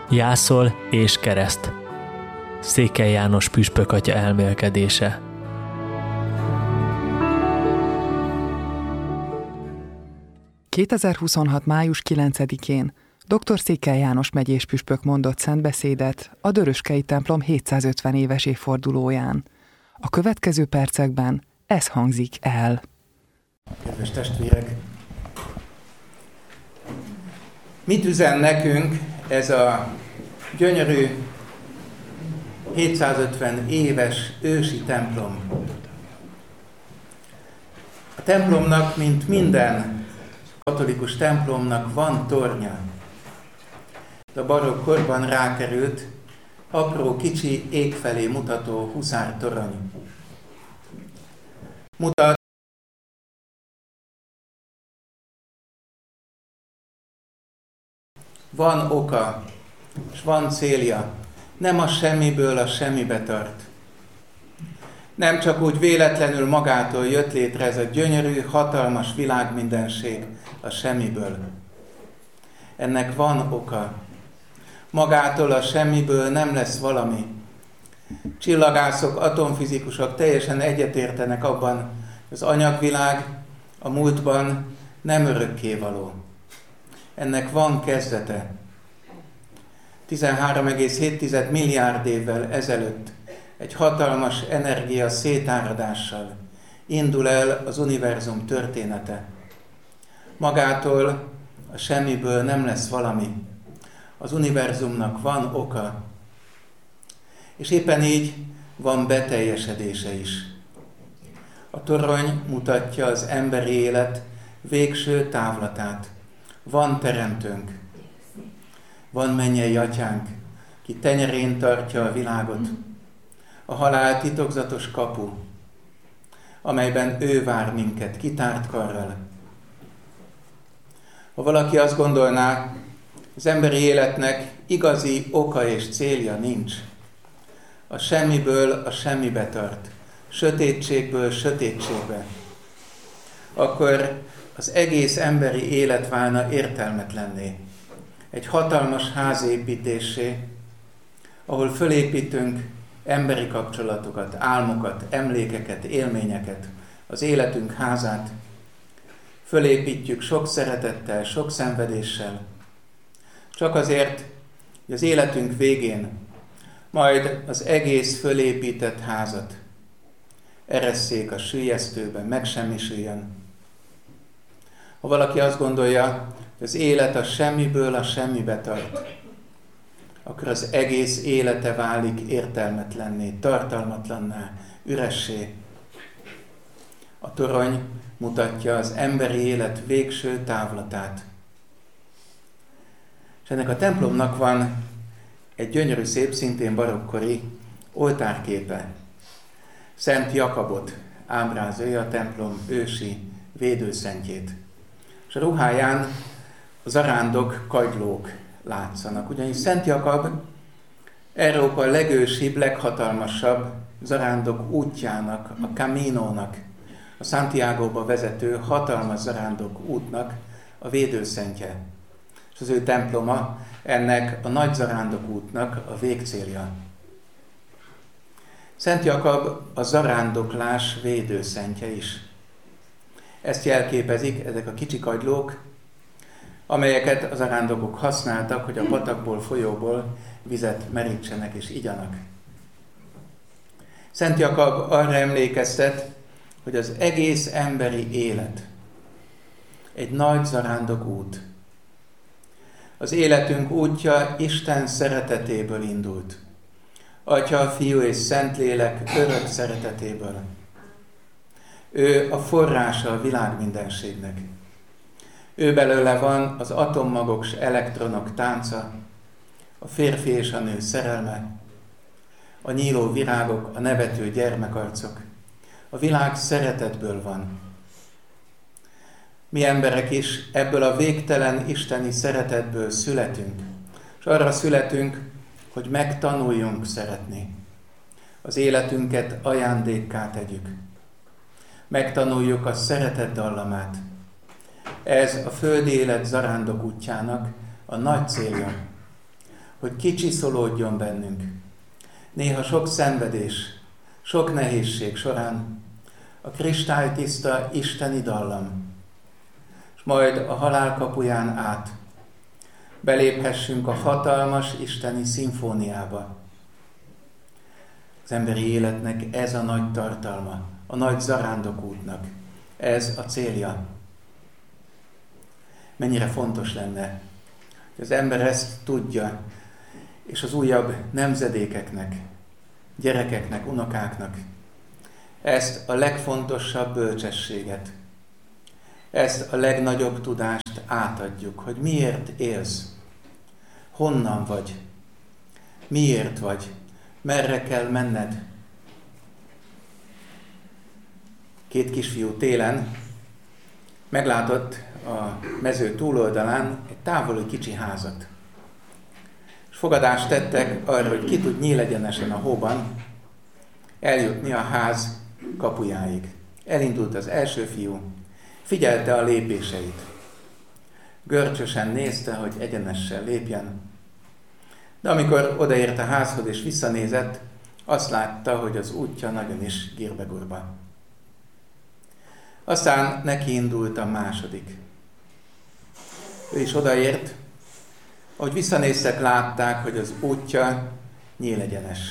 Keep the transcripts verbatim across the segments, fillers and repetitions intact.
Jászol és kereszt. Székely János püspök atya elmélkedése. kétezer-huszonhat. május kilencedikén dr. Székely János megyés püspök mondott szentbeszédet a Döröskei templom hétszázötven éves évfordulóján. A következő percekben ez hangzik el. Kedves testvérek! Mit üzen nekünk ez a gyönyörű hétszázötven éves ősi templom? A templomnak, mint minden katolikus templomnak van tornya. A barokk korban rákerült apró, kicsi, ég felé mutató huszártorony. Mutat van oka, és van célja. Nem a semmiből a semmibe tart. Nem csak úgy véletlenül magától jött létre ez a gyönyörű, hatalmas világmindenség a semmiből. Ennek van oka. Magától a semmiből nem lesz valami. Csillagászok, atomfizikusok teljesen egyetértenek abban, hogy az anyagvilág a múltban nem örökkévaló. Ennek van kezdete. tizenhárom egész hét milliárd évvel ezelőtt egy hatalmas energia szétáradással indul el az univerzum története. Magától a semmiből nem lesz valami. Az univerzumnak van oka, és éppen így van beteljesedése is. A torony mutatja az emberi élet végső távlatát. Van teremtőnk, van mennyei atyánk, ki tenyerén tartja a világot, a halál titokzatos kapu, amelyben ő vár minket kitárt karral. Ha valaki azt gondolná, az emberi életnek igazi oka és célja nincs, a semmiből a semmibe tart, sötétségből sötétségbe, akkor az egész emberi élet válna értelmetlenné. Egy hatalmas házépítésé, ahol fölépítünk emberi kapcsolatokat, álmokat, emlékeket, élményeket, az életünk házát. Fölépítjük sok szeretettel, sok szenvedéssel, csak azért, hogy az életünk végén majd az egész fölépített házat eresszék a süllyesztőben, megsemmisüljön. Ha valaki azt gondolja, hogy az élet a semmiből a semmibe tart, akkor az egész élete válik értelmetlenné, tartalmatlanná, üressé. A torony mutatja az emberi élet végső távlatát. És ennek a templomnak van egy gyönyörű szép, szintén barokkori oltárképe. Szent Jakabot ábrázolja, a templom ősi védőszentjét. És a ruháján a zarándok kagylók látszanak. Ugyanis Szent Jakab Európa legősibb, leghatalmasabb zarándok útjának, a Caminónak, a Santiagóba vezető hatalmas zarándok útnak a védőszentje. És az ő temploma ennek a nagy zarándok útnak a végcélja. Szent Jakab a zarándoklás védőszentje is. Ezt jelképezik ezek a kicsi kagylók, amelyeket az zarándokok használtak, hogy a patakból, folyóból vizet merítsenek és igyanak. Szent Jakab arra emlékeztet, hogy az egész emberi élet egy nagy zarándok út. Az életünk útja Isten szeretetéből indult. Atya, Fiú és Szentlélek örök szeretetéből. Ő a forrása a világmindenségnek. Ő belőle van az atommagok s elektronok tánca, a férfi és a nő szerelme, a nyíló virágok, a nevető gyermekarcok. A világ szeretetből van. Mi emberek is ebből a végtelen isteni szeretetből születünk, és arra születünk, hogy megtanuljunk szeretni. Az életünket ajándékká tegyük. Megtanuljuk a szeretet dallamát. Ez a földi élet zarándok útjának a nagy célja. hogy kicsiszolódjon bennünk. Néha sok szenvedés, sok nehézség során a kristálytiszta isteni dallam, és majd a halál kapuján át beléphessünk a hatalmas isteni szimfóniába. Az emberi életnek ez a nagy tartalma, a nagy zarándokútnak, ez a célja. Mennyire fontos lenne, hogy az ember ezt tudja, és az újabb nemzedékeknek, gyerekeknek, unokáknak ezt a legfontosabb bölcsességet, ezt a legnagyobb tudást átadjuk, hogy miért élsz, honnan vagy, miért vagy, merre kell menned. Két kisfiú télen meglátott a mező túloldalán egy távoli kicsi házat. És fogadást tettek arra, hogy ki tud nyílegyenesen a hóban eljutni a ház kapujáig. Elindult az első fiú, figyelte a lépéseit. Görcsösen nézte, hogy egyenesen lépjen. De amikor odaért a házhoz és visszanézett, azt látta, hogy az útja nagyon is gírbegurba. Aztán neki indult a második. Ő is odaért, ahogy visszanéztek, látták, hogy az útja nyílegyenes.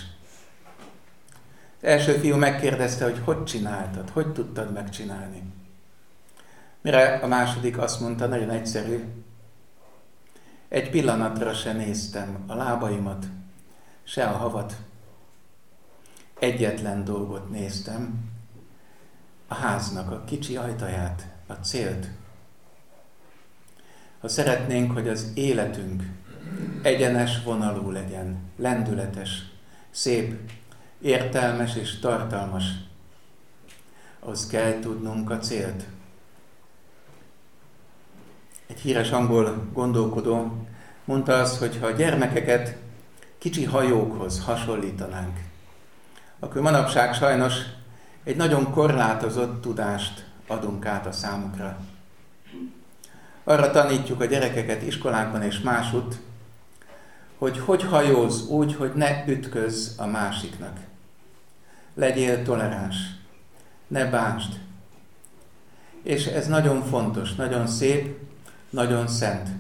Az első fiú megkérdezte, hogy hogy csináltad, hogy tudtad megcsinálni. Mire a második azt mondta, nagyon egyszerű, egy pillanatra se néztem a lábaimat, se a havat. Egyetlen dolgot néztem, a háznak a kicsi ajtaját, a célt. Ha szeretnénk, hogy az életünk egyenes vonalú legyen, lendületes, szép, értelmes és tartalmas, ahhoz kell tudnunk a célt. Egy híres angol gondolkodó mondta azt, hogy ha a gyermekeket kicsi hajókhoz hasonlítanánk, akkor manapság sajnos egy nagyon korlátozott tudást adunk át a számukra. Arra tanítjuk a gyerekeket iskolákban és másutt, hogy hogy hajózz úgy, hogy ne ütközz a másiknak. Legyél toleráns, ne bántsd. És ez nagyon fontos, nagyon szép, nagyon szent.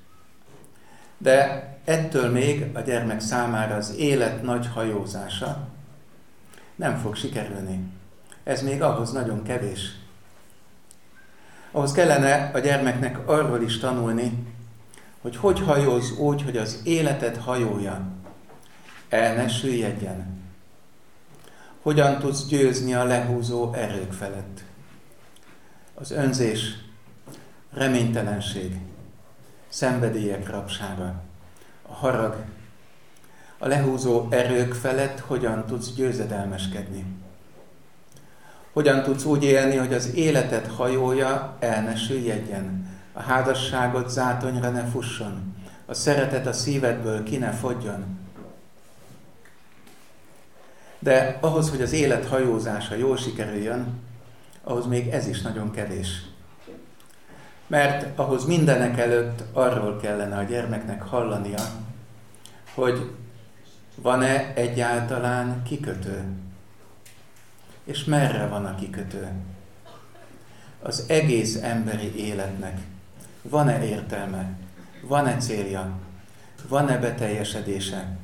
De ettől még a gyermek számára az élet nagy hajózása nem fog sikerülni. Ez még ahhoz nagyon kevés. Ahhoz kellene a gyermeknek arról is tanulni, hogy hogy hajózz úgy, hogy az életed hajója el ne süllyedjen. Hogyan tudsz győzni a lehúzó erők felett. Az önzés, reménytelenség, szenvedélyek rabsága, a harag, a lehúzó erők felett hogyan tudsz győzedelmeskedni. Hogyan tudsz úgy élni, hogy az életed hajója el ne süllyedjen, a házasságod zátonyra ne fusson, a szeretet a szívedből ki ne fogjon. De ahhoz, hogy az élet hajózása jól sikerüljön, ahhoz még ez is nagyon kevés. Mert ahhoz mindenek előtt arról kellene a gyermeknek hallania, hogy van-e egyáltalán kikötő. És merre van a kikötő? Az egész emberi életnek van-e értelme? Van-e célja? Van-e beteljesedése?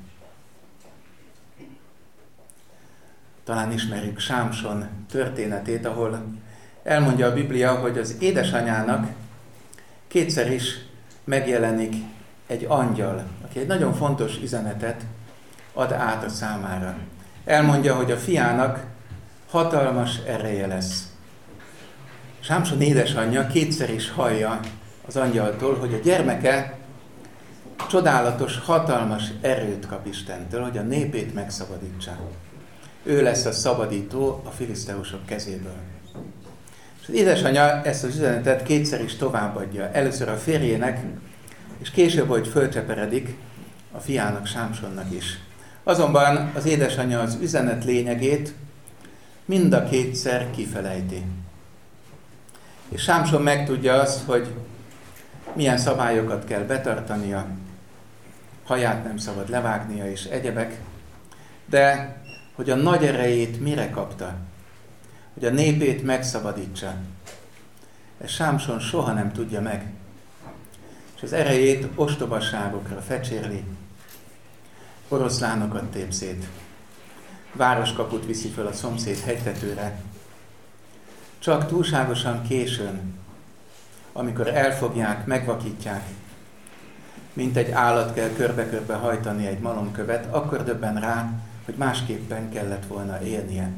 Talán ismerjük Sámson történetét, ahol elmondja a Biblia, hogy az édesanyának kétszer is megjelenik egy angyal, aki egy nagyon fontos üzenetet ad át a számára. Elmondja, hogy a fiának hatalmas ereje lesz. Sámson édesanyja kétszer is hallja az angyaltól, hogy a gyermeke csodálatos, hatalmas erőt kap Istentől, hogy a népét megszabadítsa. Ő lesz a szabadító a filiszteusok kezéből. És az édesanyja ezt az üzenetet kétszer is továbbadja. Először a férjének, és később, hogy fölcseperedik, a fiának, Sámsonnak is. Azonban az édesanyja az üzenet lényegét mind a kétszer kifelejti. És Sámson megtudja azt, hogy milyen szabályokat kell betartania, haját nem szabad levágnia és egyebek, de hogy a nagy erejét mire kapta, hogy a népét megszabadítsa. Ezt Sámson soha nem tudja meg. És az erejét ostobaságokra fecsérli, oroszlánokat tép szét, városkaput viszi föl a szomszéd hegytetőre. Csak túlságosan későn, amikor elfogják, megvakítják, mint egy állat kell körbe-körbe hajtani egy malomkövet, akkor döbben rá, hogy másképpen kellett volna élnie.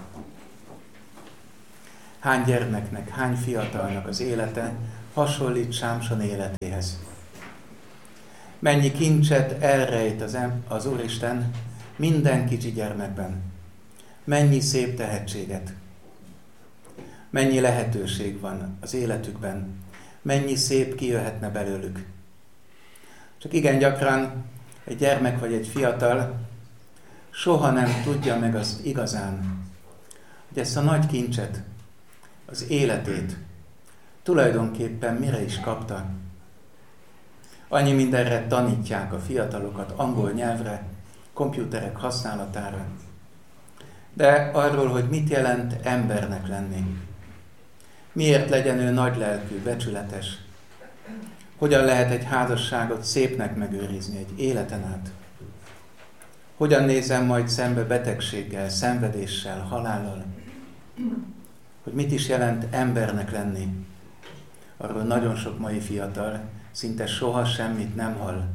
Hány gyermeknek, hány fiatalnak az élete hasonlít Sámson életéhez. Mennyi kincset elrejt az, em- az Úristen minden kicsi gyermekben. Mennyi szép tehetséget. Mennyi lehetőség van az életükben. Mennyi szép kijöhetne belőlük. Csak igen gyakran egy gyermek vagy egy fiatal soha nem tudja meg az igazán, hogy ezt a nagy kincset, az életét tulajdonképpen mire is kapta. Annyi mindenre tanítják a fiatalokat, angol nyelvre, komputerek használatára. De arról, hogy mit jelent embernek lenni. Miért legyen ő nagylelkű, becsületes. Hogyan lehet egy házasságot szépnek megőrizni egy életen át. Hogyan nézem majd szembe betegséggel, szenvedéssel, halállal. Hogy mit is jelent embernek lenni. Arról nagyon sok mai fiatal szinte soha semmit nem hall.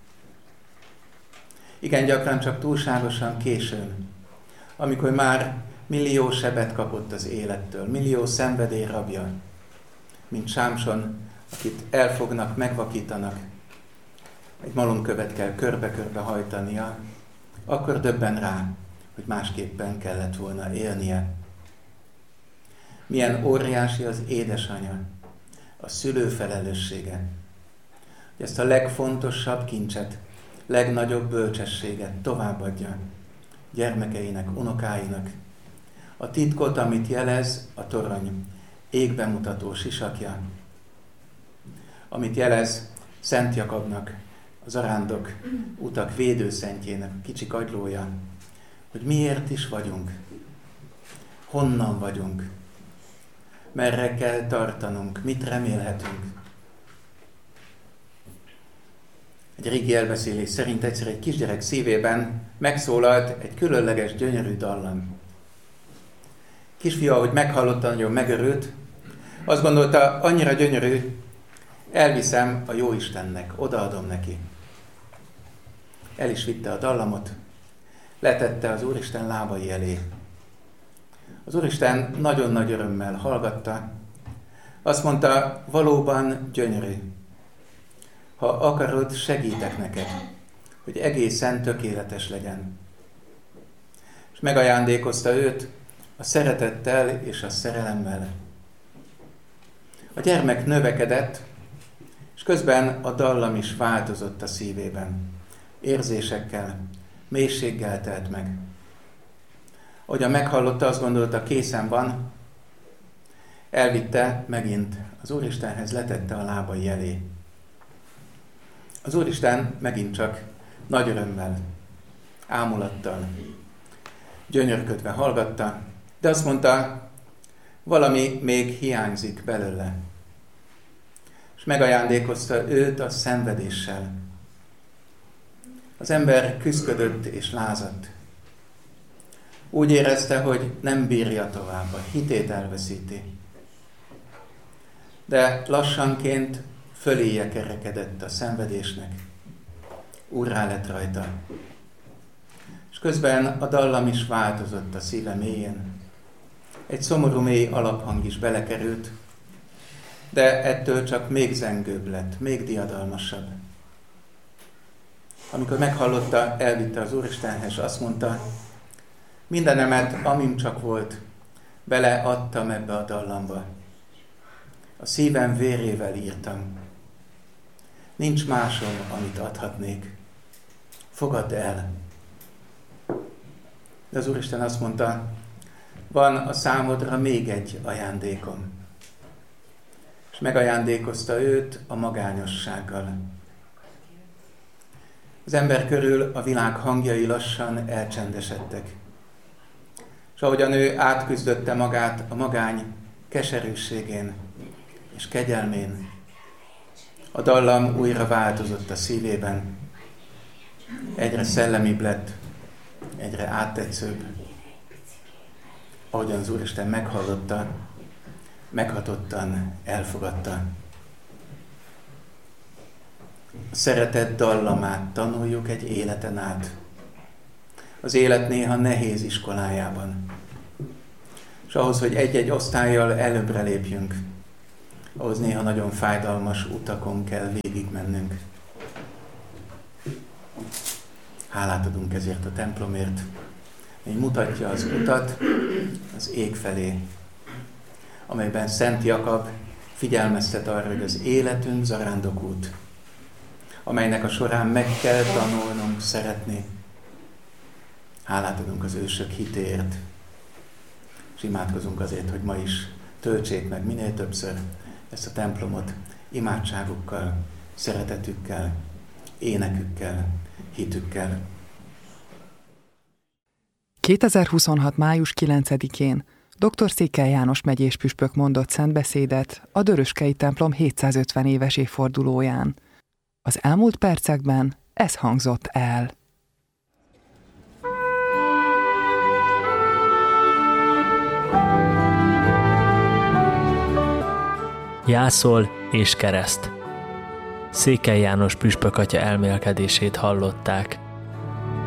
Igen gyakran csak túlságosan későn, amikor már millió sebet kapott az élettől, millió szenvedély rabja, mint Sámson, akit elfognak, megvakítanak, egy malomkövet kell körbe-körbe hajtania, akkor döbben rá, hogy másképpen kellett volna élnie. Milyen óriási az édesanya, a szülő felelőssége, hogy ezt a legfontosabb kincset, legnagyobb bölcsességet továbbadja gyermekeinek, unokáinak. A titkot, amit jelez a torony égbe mutató sisakja, amit jelez Szent Jakabnak, az arándok utak védőszentjének kicsi kagylója, hogy miért is vagyunk, honnan vagyunk, merre kell tartanunk, mit remélhetünk. Egy régi elbeszélés szerint egyszer egy kisgyerek szívében megszólalt egy különleges, gyönyörű dallam. Kisfiú, ahogy meghallotta, nagyon megörült, azt gondolta, annyira gyönyörű, elviszem a Jóistennek, odaadom neki. El is vitte a dallamot, letette az Úristen lábai elé. Az Úristen nagyon nagy örömmel hallgatta, azt mondta, valóban gyönyörű. Ha akarod, segítek neked, hogy egészen tökéletes legyen. És megajándékozta őt a szeretettel és a szerelemmel. A gyermek növekedett, és közben a dallam is változott a szívében. Érzésekkel, mélységgel telt meg. Ahogyan meghallotta, azt gondolta, készen van, elvitte megint az Úristenhez, letette a lábai elé. Az Úristen megint csak nagy örömmel, ámulattal, gyönyörködve hallgatta, de azt mondta, valami még hiányzik belőle. És megajándékozta őt a szenvedéssel. Az ember küszködött és lázadt. Úgy érezte, hogy nem bírja tovább, a hitét elveszíti. De lassanként föléje kerekedett a szenvedésnek. Úrrá lett rajta. És közben a dallam is változott a szíve mélyén. Egy szomorú mély alaphang is belekerült, de ettől csak még zengőbb lett, még diadalmasabb. Amikor meghallotta, elvitte az Úristenhez, és azt mondta, mindenemet, amim csak volt, beleadtam ebbe a dallamba. A szívem vérével írtam. Nincs másom, amit adhatnék. Fogadd el. De az Úristen azt mondta, van a számodra még egy ajándékom. És megajándékozta őt a magányossággal. Az ember körül a világ hangjai lassan elcsendesedtek. És ahogyan ő átküzdötte magát a magány keserűségén és kegyelmén, a dallam újra változott a szívében, egyre szellemibb lett, egyre áttetszőbb. Ahogyan az Úristen meghallotta, meghatottan elfogadta. A szeretet dallamát tanuljuk egy életen át. Az élet néha nehéz iskolájában. És ahhoz, hogy egy-egy osztállyal előbbre lépjünk, ahhoz néha nagyon fájdalmas utakon kell végigmennünk. Hálát adunk ezért a templomért, így mutatja az utat az ég felé, amelyben Szent Jakab figyelmeztet arra, hogy az életünk zarándokút, amelynek a során meg kell tanulnunk szeretni. Hálát adunk az ősök hitéért, és imádkozunk azért, hogy ma is töltsék meg minél többször ezt a templomot imádságukkal, szeretetükkel, énekükkel, hitükkel. kétezer-huszonhat. május kilencedikén dr. Székely János megyés püspök mondott szentbeszédet a Döröskei templom hétszázötven éves évfordulóján. Az elmúlt percekben ez hangzott el. Jászol és kereszt. Székely János püspök atya elmélkedését hallották.